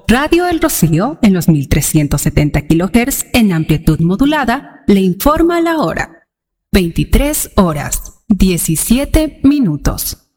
Radio El Rocío, en los 1370 kHz en amplitud modulada, le informa la hora. 23 horas, 17 minutos.